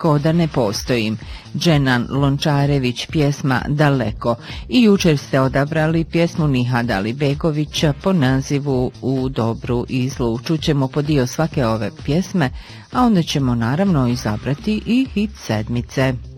ko da ne postojim. Dženan Lončarević, pjesma Daleko. I jučer ste odabrali pjesmu Nihada Alibegovića po nazivu U dobru i zlu. Čućemo po dio svake ove pjesme, a onda ćemo naravno izabrati i hit sedmice.